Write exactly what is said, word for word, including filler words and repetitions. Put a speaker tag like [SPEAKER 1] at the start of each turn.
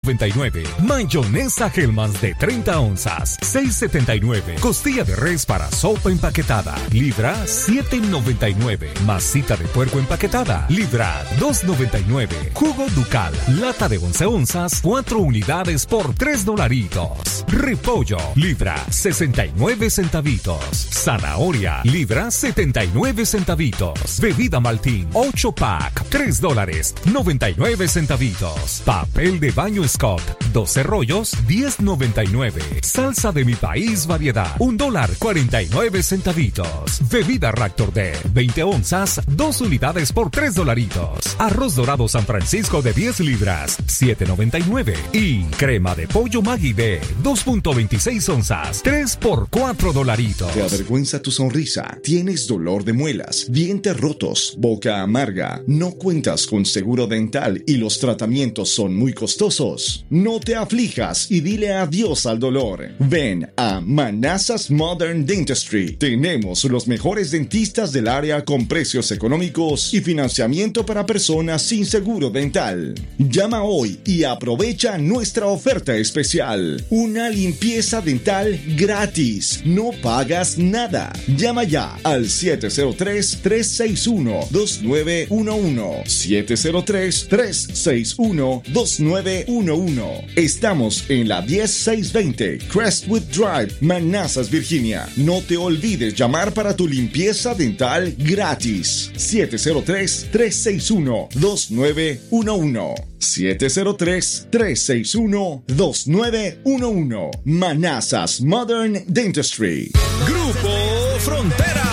[SPEAKER 1] noventa y nueve. Mayonesa Hellmann's de treinta onzas, seis setenta y nueve. Costilla de res para sopa empaquetada, libra siete noventa y nueve. Masita de puerco empaquetada, libra dos noventa y nueve. Jugo Ducal, lata de once onzas, cuatro unidades por tres dolaritos. Repollo, libra sesenta y nueve centavitos. Zanahoria, libra setenta y nueve centavitos. Bebida Maltín, ocho pack, tres dólares, noventa y nueve centavitos. Papel de baño Scott, doce rollos, diez noventa y nueve. Salsa de mi país variedad, un dólar cuarenta y nueve centavitos. Bebida Raptor de veinte onzas, dos unidades por tres dolaritos. Arroz dorado San Francisco de diez libras, siete noventa y nueve. Y crema de pollo Maggi de dos punto veintiséis onzas, tres por cuatro dolaritos.
[SPEAKER 2] ¿Te avergüenza tu sonrisa? ¿Tienes dolor de muelas, dientes rotos, boca amarga? ¿No cuentas con seguro dental y los tratamientos son muy costosos? No te aflijas y dile adiós al dolor. Ven a Manassas Modern Dentistry. Tenemos los mejores dentistas del área con precios económicos y financiamiento para personas sin seguro dental. Llama hoy y aprovecha nuestra oferta especial. Una limpieza dental gratis. No pagas nada. Llama ya al siete cero tres, tres seis uno, dos nueve uno uno. siete cero tres, tres seis uno, dos nueve uno uno. Estamos en la diez seiscientos veinte Crestwood Drive, Manassas, Virginia. No te olvides llamar para tu limpieza dental gratis. siete cero tres, tres seis uno, dos nueve uno uno. siete cero tres, tres seis uno, dos nueve uno uno. Manassas Modern Dentistry.
[SPEAKER 3] Grupo Frontera.